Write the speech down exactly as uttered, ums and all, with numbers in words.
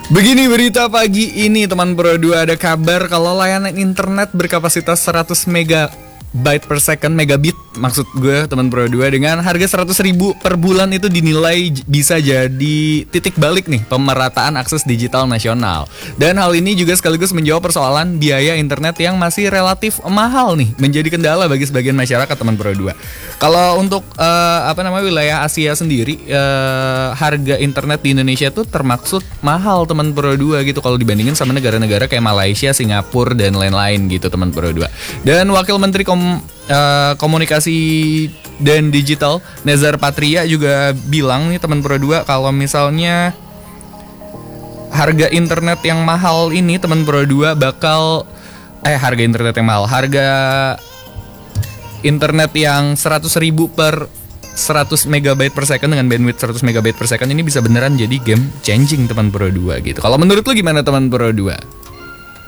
Begini berita pagi ini teman Pro dua, ada kabar kalau layanan internet berkapasitas seratus megabyte per second, megabit maksud gue teman Pro dua, dengan harga seratus ribu per bulan itu dinilai j- bisa jadi titik balik nih pemerataan akses digital nasional. Dan hal ini juga sekaligus menjawab persoalan biaya internet yang masih relatif mahal nih, menjadi kendala bagi sebagian masyarakat teman Pro dua. Kalau untuk uh, apa namanya wilayah Asia sendiri, uh, harga internet di Indonesia tuh termaksud mahal teman Pro dua gitu kalau dibandingin sama negara-negara kayak Malaysia, Singapura dan lain-lain gitu teman Pro dua. Dan Wakil Menteri Kom- uh, Komunikasi dan Digital Nezar Patria juga bilang nih teman Pro dua, kalau misalnya harga internet yang mahal ini teman Pro dua bakal eh harga internet yang mahal, harga internet yang seratus ribu per seratus megabyte per second dengan bandwidth seratus megabyte per second ini bisa beneran jadi game changing teman Pro dua gitu. Kalau menurut lu gimana teman Pro dua?